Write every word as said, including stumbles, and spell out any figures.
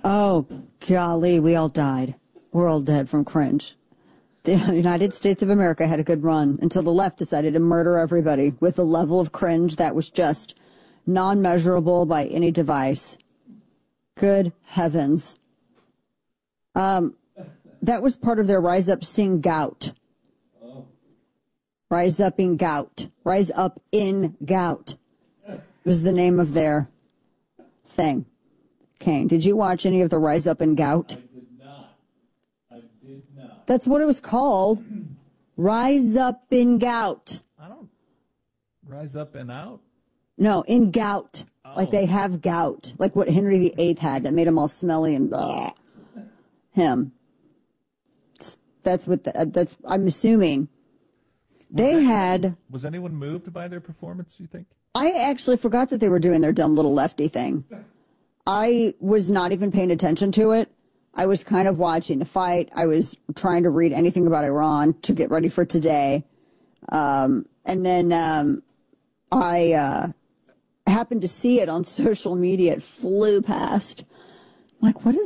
Oh, golly, we all died. We're all dead from cringe. The United States of America had a good run until the left decided to murder everybody with a level of cringe that was just non-measurable by any device. Good heavens. Um, that was part of their Rise Up Sing Gout. Rise Up in Gout. Rise Up in Gout was the name of their thing. Kane, did you watch any of the Rise Up in Gout? I did not. I did not. That's what it was called. Rise Up in Gout. I don't. Rise up and out? No, in gout. Oh. Like they have gout. Like what Henry the Eighth had that made him all smelly and blah. Him. That's what, the, that's, I'm assuming. They was had. Anyone, was anyone moved by their performance, you think? I actually forgot that they were doing their dumb little lefty thing. I was not even paying attention to it. I was kind of watching the fight. I was trying to read anything about Iran to get ready for today. Um, and then um, I uh, happened to see it on social media. It flew past. I'm like, what is